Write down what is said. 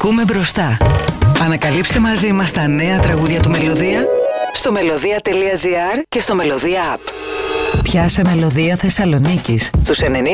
Ακούμε μπροστά. Ανακαλύψτε μαζί μας τα νέα τραγούδια του Μελωδία στο melodia.gr και στο Melodia App. Πιάσε Μελωδία Θεσσαλονίκης στους 90,8.